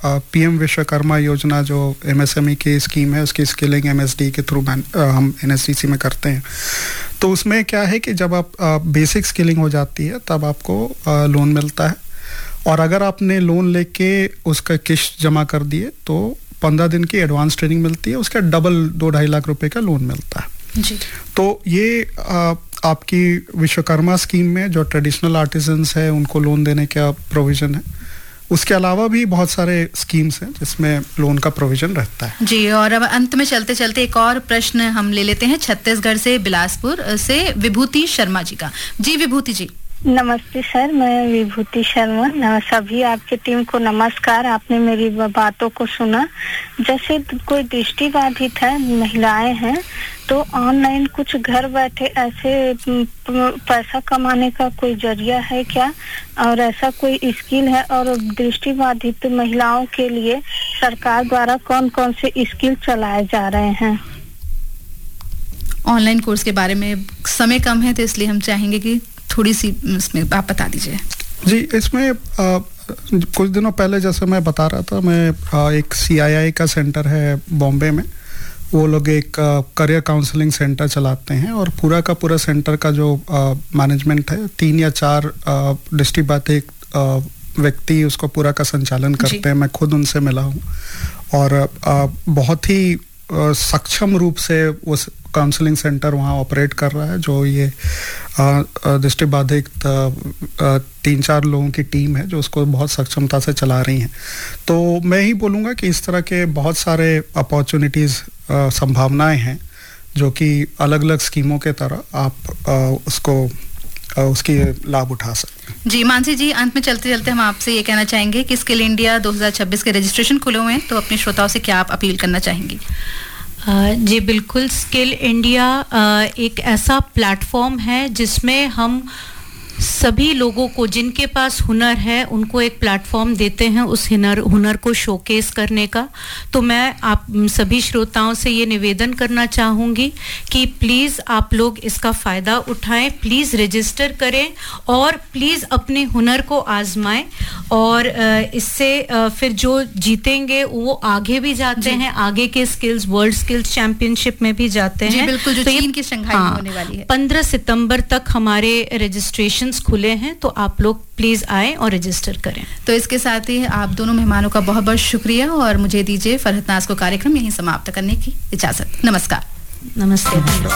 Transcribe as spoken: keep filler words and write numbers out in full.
PM Vishwakarma योजना जो MSME की स्कीम है, उसकी स्किलिंग एमएसडी के थ्रू हम एनएसडीसी में करते हैं। तो उसमें क्या है कि जब आप बेसिक स्किलिंग हो जाती है तब आपको लोन मिलता है, और अगर आपने लोन लेके उसका किश्त जमा कर दिए तो पंद्रह दिन की एडवांस ट्रेनिंग मिलती है, उसका डबल दो ढाई लाख रुपए का लोन मिलता है जी। तो ये आ, आपकी विश्वकर्मा स्कीम में जो ट्रेडिशनल आर्टिजन्स है उनको लोन देने का प्रोविजन है। उसके अलावा भी बहुत सारे स्कीम्स हैं जिसमें लोन का प्रोविजन रहता है जी। और अब अंत में चलते चलते एक और प्रश्न हम ले लेते हैं छत्तीसगढ़ से, बिलासपुर से विभूति शर्मा जी का। जी विभूति जी। नमस्ते सर, मैं विभूति शर्मा। सभी आपकी टीम को नमस्कार। आपने मेरी बातों को सुना। जैसे कोई दृष्टिबाधित है, महिलाएं हैं, तो ऑनलाइन कुछ घर बैठे ऐसे पैसा कमाने का कोई जरिया है क्या, और ऐसा कोई स्किल है? और दृष्टिबाधित महिलाओं के लिए सरकार द्वारा कौन कौन से स्किल चलाए जा रहे हैं? ऑनलाइन कोर्स के बारे में समय कम है तो इसलिए हम चाहेंगे कि थोड़ी सी इसमें आप बता दीजिए। जी, इसमें आ, कुछ दिनों पहले जैसे मैं बता रहा था, मैं आ, एक सीआईआई का सेंटर है बॉम्बे में, वो लोग एक करियर काउंसलिंग सेंटर चलाते हैं, और पूरा का पूरा सेंटर का जो मैनेजमेंट है, तीन या चार दृष्टिबाधित व्यक्ति उसको पूरा का संचालन करते हैं। मैं खुद उनसे मिला हूँ, और आ, बहुत ही आ, सक्षम रूप से उस काउंसलिंग सेंटर वहाँ ऑपरेट कर रहा है। जो ये दृष्टिबाधित तीन चार लोगों की टीम है जो उसको बहुत सक्षमता से चला रही हैं। तो मैं ही बोलूँगा कि इस तरह के बहुत सारे अपॉर्चुनिटीज़, संभावनाएं हैं जो कि अलग अलग स्कीमों के तरह आप आ, उसको आ, उसकी लाभ उठा सकते हैं। जी मानसी जी, अंत में चलते चलते हम आपसे ये कहना चाहेंगे कि स्किल इंडिया दो हज़ार छब्बीस के रजिस्ट्रेशन खुले हुए हैं, तो अपने श्रोताओं से क्या आप अपील करना चाहेंगी? Uh, जी बिल्कुल, स्किल इंडिया uh, एक ऐसा प्लेटफॉर्म है जिसमें हम सभी लोगों को जिनके पास हुनर है उनको एक प्लेटफॉर्म देते हैं उस हुनर हुनर को शोकेस करने का। तो मैं आप सभी श्रोताओं से ये निवेदन करना चाहूँगी कि प्लीज़ आप लोग इसका फ़ायदा उठाएं, प्लीज़ रजिस्टर करें और प्लीज़ अपने हुनर को आजमाएं, और इससे फिर जो जीतेंगे वो आगे भी जाते हैं, आगे के स्किल्स वर्ल्ड स्किल्स चैंपियनशिप में भी जाते हैं। जी बिल्कुल, जो तो चीन की शंघाई में होने वाली है। पंद्रह सितंबर तक हमारे रजिस्ट्रेशन खुले हैं, तो आप लोग प्लीज आए और रजिस्टर करें। तो इसके साथ ही आप दोनों मेहमानों का बहुत बहुत शुक्रिया, और मुझे दीजिए फरहत नाज़ को कार्यक्रम यहीं समाप्त करने की इजाजत। नमस्कार। नमस्ते।